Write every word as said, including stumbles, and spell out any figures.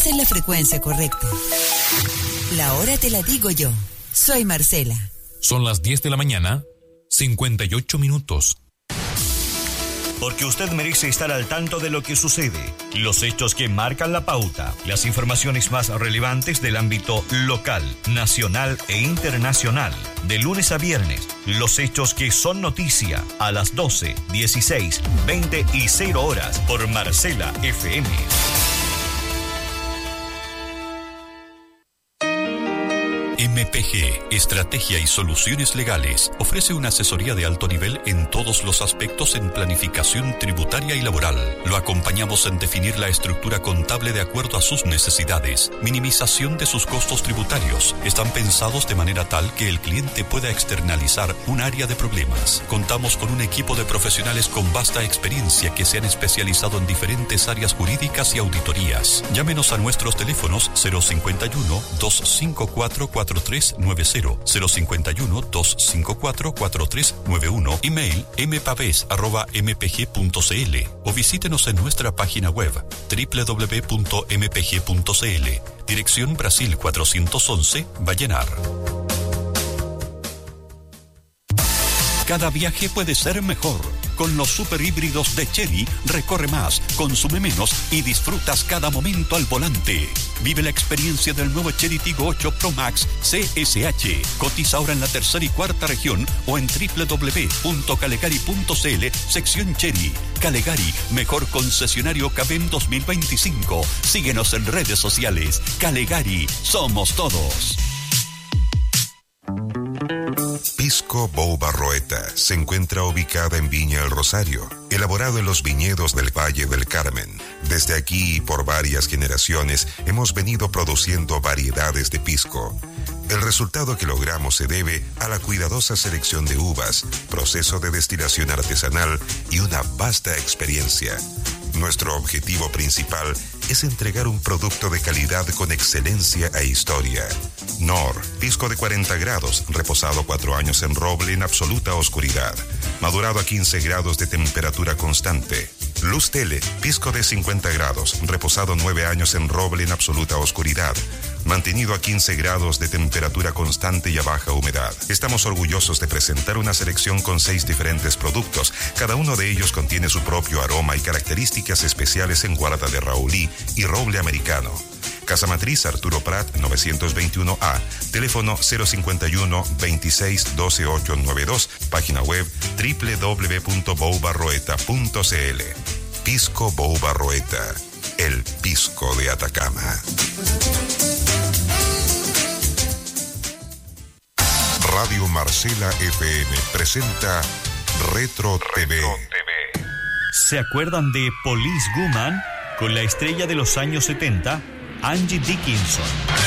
Estás en la frecuencia correcta. La hora te la digo yo. Soy Marcela. Son las diez de la mañana, cincuenta y ocho minutos. Porque usted merece estar al tanto de lo que sucede, los hechos que marcan la pauta, las informaciones más relevantes del ámbito local, nacional e internacional. De lunes a viernes, los hechos que son noticia a las doce, dieciséis, veinte y cero horas por Marcela F M. M P G, Estrategia y Soluciones Legales, ofrece una asesoría de alto nivel en todos los aspectos en planificación tributaria y laboral. Lo acompañamos en definir la estructura contable de acuerdo a sus necesidades, minimización de sus costos tributarios. Están pensados de manera tal que el cliente pueda externalizar un área de problemas. Contamos con un equipo de profesionales con vasta experiencia que se han especializado en diferentes áreas jurídicas y auditorías. Llámenos a nuestros teléfonos cero cinco uno, dos cinco cuatro, cuatro tres nueve cero, cero cinco uno, dos cinco cuatro, cuatro tres nueve uno, email mpaves arroba m p g punto c l o visítenos en nuestra página web doble u doble u doble u punto m p g punto c l. Dirección Brasil cuatrocientos once, Vallenar. Cada viaje puede ser mejor. Con los super híbridos de Chery, recorre más, consume menos y disfrutas cada momento al volante. Vive la experiencia del nuevo Chery Tiggo ocho Pro Max C S H. Cotiza ahora en la tercera y cuarta región o en doble u doble u doble u punto calegari punto c l, sección Chery. Calegari, mejor concesionario Cabem dos mil veinticinco. Síguenos en redes sociales. Calegari, somos todos. Pisco Bou Barroeta se encuentra ubicada en Viña El Rosario, elaborado en los viñedos del Valle del Carmen. Desde aquí y por varias generaciones hemos venido produciendo variedades de pisco. El resultado que logramos se debe a la cuidadosa selección de uvas, proceso de destilación artesanal y una vasta experiencia. Nuestro objetivo principal es entregar un producto de calidad con excelencia e historia. Nor, pisco de cuarenta grados, reposado cuatro años en roble en absoluta oscuridad. Madurado a quince grados de temperatura constante. Luz Tele, pisco de cincuenta grados, reposado nueve años en roble en absoluta oscuridad. Mantenido a quince grados de temperatura constante y a baja humedad. Estamos orgullosos de presentar una selección con seis diferentes productos. Cada uno de ellos contiene su propio aroma y características especiales en guarda de Raulí y roble americano. Casa Matriz Arturo Prat novecientos veintiuno A, teléfono cero cinco uno, veintiséis, doce, ochocientos noventa y dos, página web doble u doble u doble u punto bou barroeta punto c l. Pisco Bou Barroeta, el pisco de Atacama. Radio Marcela F M presenta Retro T V. ¿Se acuerdan de Police Woman? Con la estrella de los años setenta, Angie Dickinson.